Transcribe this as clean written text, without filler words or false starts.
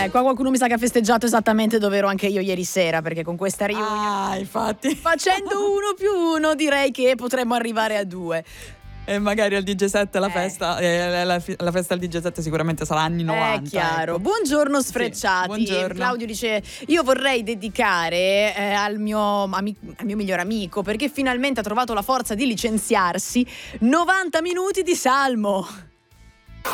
Qua qualcuno mi sa che ha festeggiato esattamente dove ero anche io ieri sera, perché con questa riunione infatti. facendo 1+1 direi che potremmo arrivare a 2. E magari al DJ set la festa la festa al DJ set sicuramente sarà anni 90. È chiaro. Ecco. Buongiorno sfrecciati. Buongiorno. Claudio dice: io vorrei dedicare al mio miglior amico, perché finalmente ha trovato la forza di licenziarsi, 90 minuti di Salmo.